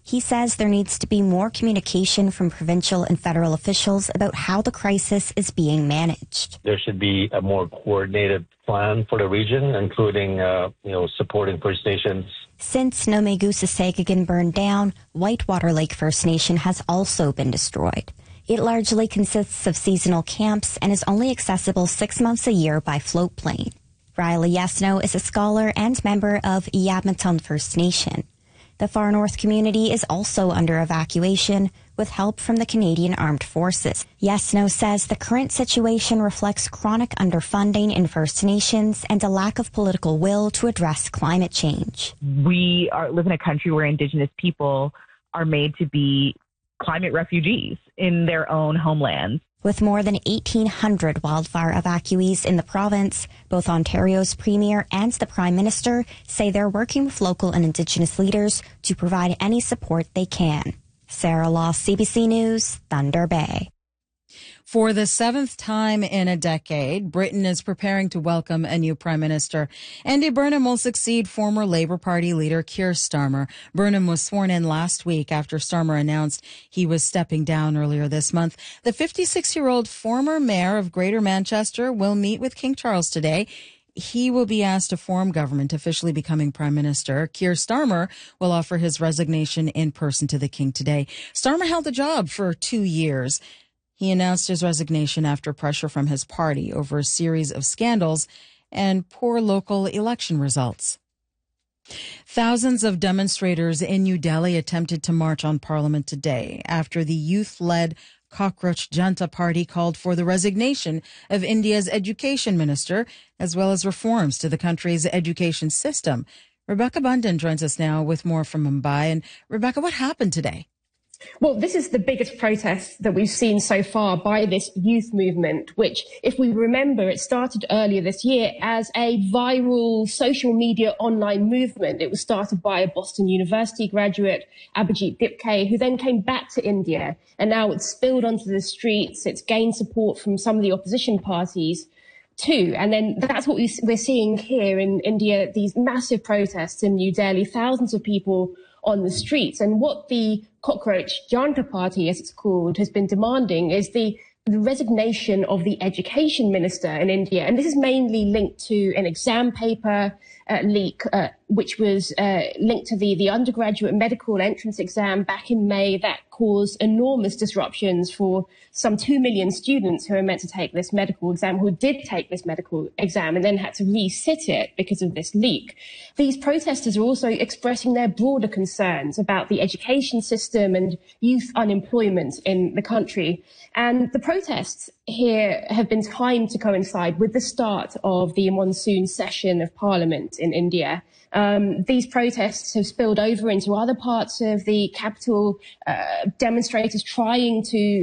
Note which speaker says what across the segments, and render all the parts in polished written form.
Speaker 1: He says there needs to be more communication from provincial and federal officials about how the crisis is being managed.
Speaker 2: There should be a more coordinated plan for the region, including, supporting First Nations.
Speaker 1: Since Nomegusasegagan burned down, Whitewater Lake First Nation has also been destroyed. It largely consists of seasonal camps and is only accessible 6 months a year by float plane. Riley Yesno is a scholar and member of Yabmaton First Nation. The Far North community is also under evacuation with help from the Canadian Armed Forces. Yesno says the current situation reflects chronic underfunding in First Nations and a lack of political will to address climate change.
Speaker 3: We live in a country where Indigenous people are made to be climate refugees in their own homelands.
Speaker 1: With more than 1,800 wildfire evacuees in the province, both Ontario's Premier and the Prime Minister say they're working with local and Indigenous leaders to provide any support they can. Sarah Law, CBC News, Thunder Bay.
Speaker 4: For the 7th time in a decade, Britain is preparing to welcome a new Prime Minister. Andy Burnham will succeed former Labour Party leader Keir Starmer. Burnham was sworn in last week after Starmer announced he was stepping down earlier this month. The 56-year-old former mayor of Greater Manchester will meet with King Charles today. He will be asked to form government, officially becoming Prime Minister. Keir Starmer will offer his resignation in person to the King today. Starmer held the job for 2 years. He announced his resignation after pressure from his party over a series of scandals and poor local election results. Thousands of demonstrators in New Delhi attempted to march on Parliament today after the youth-led Cockroach Janta Party called for the resignation of India's education minister, as well as reforms to the country's education system. Rebecca Bundan joins us now with more from Mumbai. And Rebecca, what happened today?
Speaker 5: Well, this is the biggest protest that we've seen so far by this youth movement, which, if we remember, it started earlier this year as a viral social media online movement. It was started by a Boston University graduate, Abhijit Dipke, who then came back to India, and now it's spilled onto the streets. It's gained support from some of the opposition parties too. And then that's what we're seeing here in India, these massive protests in New Delhi, thousands of people on the streets. And what the Cockroach Janta Party, as it's called, has been demanding is the resignation of the education minister in India. And this is mainly linked to an exam paper leak, which was linked to the undergraduate medical entrance exam back in May that caused enormous disruptions for some 2 million students who are meant to take this medical exam, who did take this medical exam and then had to resit it because of this leak. These protesters are also expressing their broader concerns about the education system and youth unemployment in the country. And the protests here have been timed to coincide with the start of the monsoon session of Parliament in India. These protests have spilled over into other parts of the capital, demonstrators trying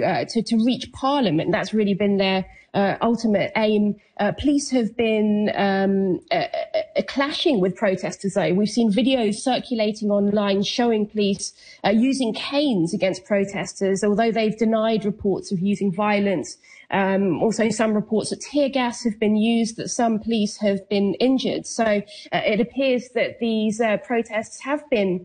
Speaker 5: to reach Parliament. That's really been their ultimate aim. Police have been clashing with protesters, though. We've seen videos circulating online showing police using canes against protesters, although they've denied reports of using violence. Also, some reports that tear gas have been used, that some police have been injured. So it appears that these protests have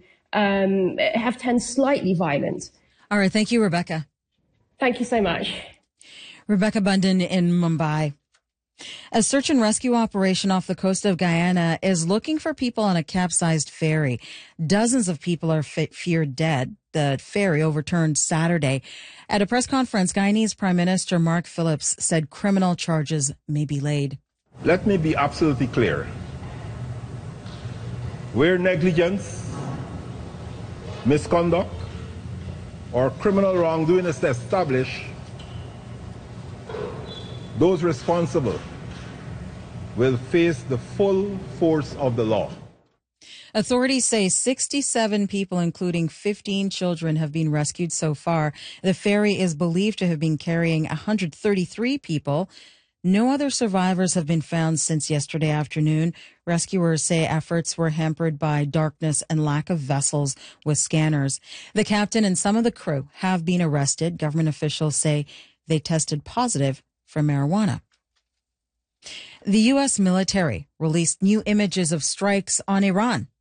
Speaker 5: turned slightly violent.
Speaker 4: All right. Thank you, Rebecca.
Speaker 5: Thank you so much.
Speaker 4: Rebecca Bundan in Mumbai. A search and rescue operation off the coast of Guyana is looking for people on a capsized ferry. Dozens of people are feared dead. The ferry overturned Saturday. At a press conference, Guyanese Prime Minister Mark Phillips said criminal charges may be laid.
Speaker 6: Let me be absolutely clear. Where negligence, misconduct, or criminal wrongdoing is established, those responsible will face the full force of the law.
Speaker 4: Authorities say 67 people, including 15 children, have been rescued so far. The ferry is believed to have been carrying 133 people. No other survivors have been found since yesterday afternoon. Rescuers say efforts were hampered by darkness and lack of vessels with scanners. The captain and some of the crew have been arrested. Government officials say they tested positive for marijuana. The U.S. military released new images of strikes on Iran